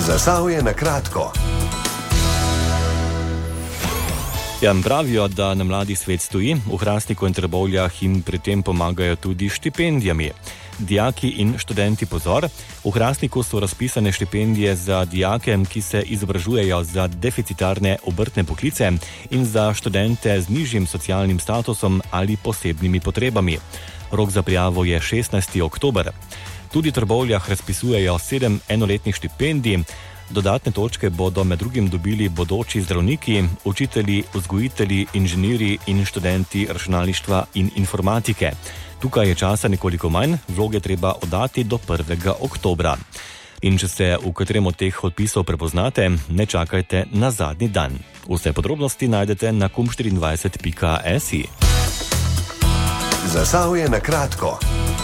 Zasavje na kratko. Pravijo, da na Mladi svet stoji, v Hrastniku in Trbovljah jim pri tem pomagajo tudi štipendijami. Dijaki in študenti pozor, v Hrastniku so razpisane štipendije za dijake, ki se izobražujejo za deficitarne obrtne poklice in za študente z nižjim socialnim statusom ali posebnimi potrebami. Rok za prijavo je 16. oktober. Tudi v Trbovljah razpisujejo 7 enoletnih štipendij. Dodatne točke bodo med drugim dobili bodoči zdravniki, učitelji, vzgojitelji, inženirji in študenti računalništva in informatike. Tukaj je časa nekoliko manj, vloge treba oddati do 1. oktobra. In če se v katerem od teh odpisov prepoznate, ne čakajte na zadnji dan. Vse podrobnosti najdete na kum24.si. Zasavje na kratko.